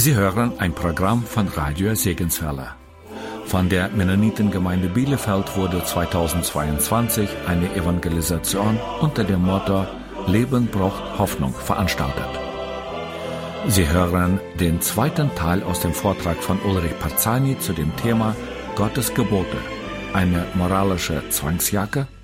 Sie hören ein Programm von Radio Segenswelle. Von der Mennonitengemeinde Bielefeld wurde 2022 eine Evangelisation unter dem Motto Leben braucht Hoffnung veranstaltet. Sie hören den zweiten Teil aus dem Vortrag von Ulrich Parzani zu dem Thema Gottes Gebote, eine moralische Zwangsjacke.